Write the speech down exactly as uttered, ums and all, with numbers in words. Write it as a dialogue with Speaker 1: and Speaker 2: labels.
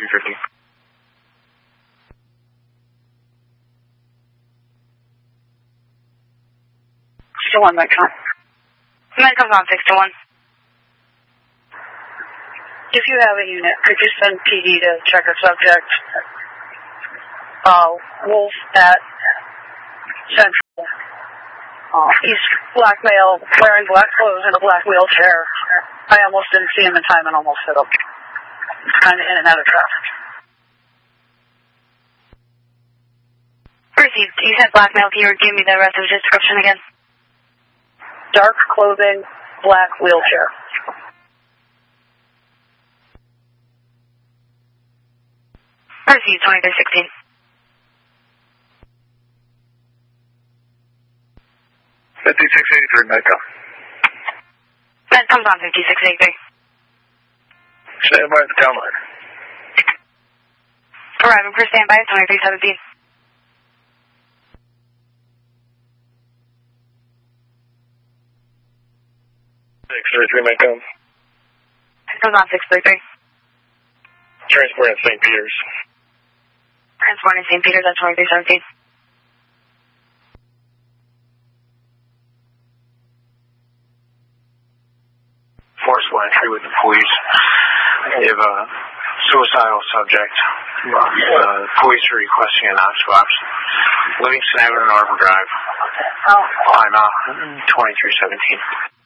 Speaker 1: three fifty.
Speaker 2: sixty-one, Metcon.
Speaker 3: Metcon's on sixty-one.
Speaker 2: If you have a unit, could you send P D to check a subject? Uh, Wolf at Central. Uh, he's black male, wearing black clothes and a black wheelchair. I almost didn't see him in time and almost hit him. Kind of in and out of traffic.
Speaker 3: Percy, you said black male. Can you give me the rest of his description again?
Speaker 2: Dark clothing, black wheelchair.
Speaker 3: Percy, twenty-three sixteen.
Speaker 1: fifty-six eighty-three, Metcon.
Speaker 3: Metcon's on fifty-six eighty-three.
Speaker 1: Stand by at the town line.
Speaker 3: Arriving for standby at twenty-three seventeen.
Speaker 1: six thirty-three, Metcon.
Speaker 3: Metcon's on six thirty-three.
Speaker 1: Transport at Saint Peter's.
Speaker 3: Transport in Saint Peter's at twenty-three seventeen.
Speaker 1: Forceful entry with the police. We have a suicidal subject. Uh, police are requesting a knock swaps. Livingston Avenue and Arbor Drive.
Speaker 2: Oh.
Speaker 1: I'm out. twenty-three seventeen.